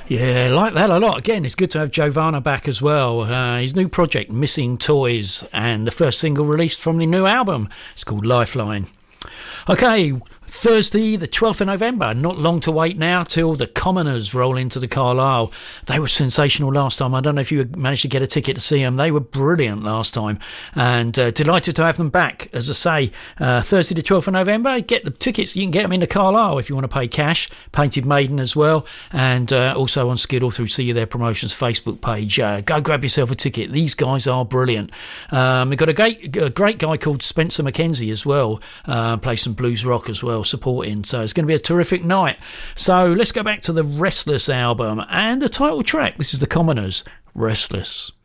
Yeah, like that a lot. Again, it's good to have Giovanna back as well. His new project, Missing Toys, and the first single released from the new album. It's called Lifeline. Okay, Thursday, the 12th of November. Not long to wait now till the Commoners roll into the Carlisle. They were sensational last time. I don't know if you managed to get a ticket to see them. They were brilliant last time. And delighted to have them back. As I say, Thursday, the 12th of November. Get the tickets. You can get them in the Carlisle if you want to pay cash. Painted Maiden as well. And also on Skiddle through See You There Promotions Facebook page. Go grab yourself a ticket. These guys are brilliant. We've got a great guy called Spencer McKenzie as well. Plays some blues rock as well, supporting, so it's going to be a terrific night. So let's go back to the Restless album and the title track. This is the Commoners, Restless.